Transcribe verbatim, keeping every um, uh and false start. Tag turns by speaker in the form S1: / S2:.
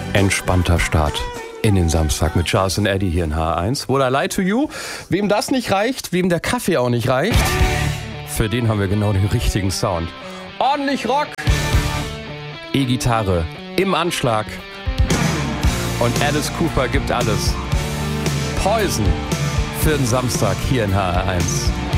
S1: Entspannter Start in den Samstag mit Charles und Eddie hier in H R eins. Would I lie to you? Wem das nicht reicht, wem der Kaffee auch nicht reicht, für den haben wir genau den richtigen Sound. Ordentlich Rock, E-Gitarre im Anschlag und Alice Cooper gibt alles. Poison für den Samstag hier in H R eins.